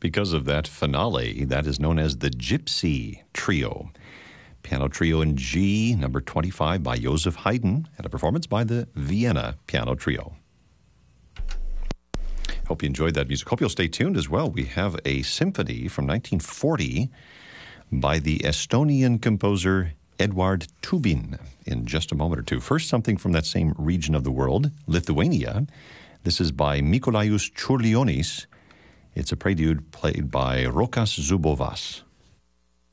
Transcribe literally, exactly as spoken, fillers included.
because of that finale. That is known as the Gypsy Trio. Piano Trio in G, number twenty-five by Joseph Haydn, and a performance by the Vienna Piano Trio. Hope you enjoyed that music. Hope you'll stay tuned as well. We have a symphony from nineteen forty by the Estonian composer Eduard Tubin in just a moment or two. First, something from that same region of the world, Lithuania. This is by Mikolajus Čiurlionis. It's a prelude played by Rokas Zubovas.